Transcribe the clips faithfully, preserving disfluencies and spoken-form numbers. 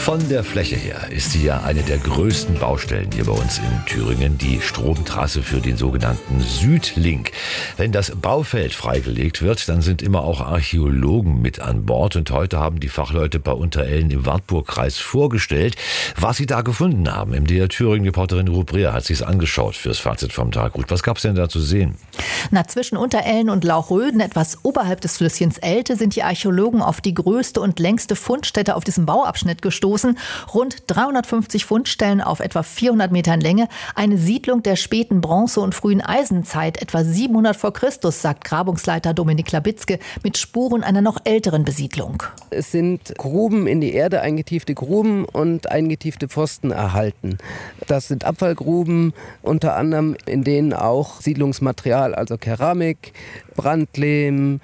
Von der Fläche her ist sie ja eine der größten Baustellen hier bei uns in Thüringen, die Stromtrasse für den sogenannten Südlink. Wenn das Baufeld freigelegt wird, dann sind immer auch Archäologen mit an Bord. Und heute haben die Fachleute bei Unterellen im Wartburgkreis vorgestellt, was sie da gefunden haben. Im D R Thüringen-Reporterin Ruth Breer hat sich es angeschaut fürs Fazit vom Tag. Ruth, was gab es denn da zu sehen? Na, zwischen Unterellen und Lauchröden, etwas oberhalb des Flüsschens Elte, sind die Archäologen auf die größte und längste Fundstätte auf diesem Bauabschnitt gestoßen. Rund dreihundertfünfzig Fundstellen auf etwa vierhundert Metern Länge. Eine Siedlung der späten Bronze- und frühen Eisenzeit, etwa siebenhundert vor Christus, sagt Grabungsleiter Dominik Labitzke, mit Spuren einer noch älteren Besiedlung. Es sind Gruben, in die Erde eingetiefte Gruben und eingetiefte Pfosten erhalten. Das sind Abfallgruben, unter anderem, in denen auch Siedlungsmaterial, also Keramik, Brandlehm,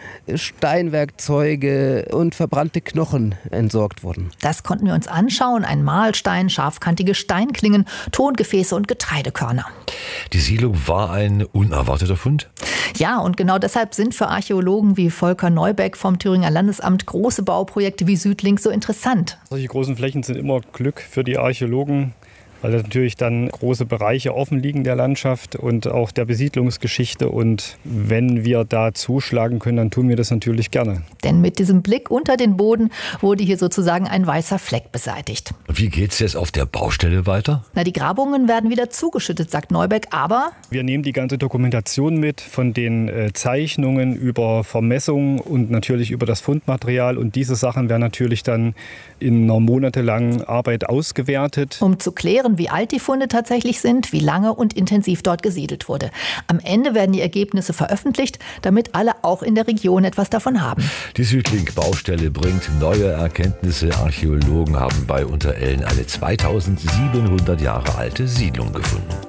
Steinwerkzeuge und verbrannte Knochen entsorgt wurden. Das konnten wir uns anschauen. Ein Mahlstein, scharfkantige Steinklingen, Tongefäße und Getreidekörner. Die Siedlung war ein unerwarteter Fund? Ja, und genau deshalb sind für Archäologen wie Volker Neubeck vom Thüringer Landesamt große Bauprojekte wie Südlink so interessant. Solche großen Flächen sind immer Glück für die Archäologen, weil natürlich dann große Bereiche offen liegen der Landschaft und auch der Besiedlungsgeschichte. Und wenn wir da zuschlagen können, dann tun wir das natürlich gerne. Denn mit diesem Blick unter den Boden wurde hier sozusagen ein weißer Fleck beseitigt. Wie geht's jetzt auf der Baustelle weiter? Na, die Grabungen werden wieder zugeschüttet, sagt Neubeck, aber wir nehmen die ganze Dokumentation mit, von den äh, Zeichnungen über Vermessungen und natürlich über das Fundmaterial. Und diese Sachen werden natürlich dann in einer monatelangen Arbeit ausgewertet. Um zu klären, wie alt die Funde tatsächlich sind, wie lange und intensiv dort gesiedelt wurde. Am Ende werden die Ergebnisse veröffentlicht, damit alle auch in der Region etwas davon haben. Die Südlink-Baustelle bringt neue Erkenntnisse. Archäologen haben bei Unterellen eine zweitausendsiebenhundert Jahre alte Siedlung gefunden.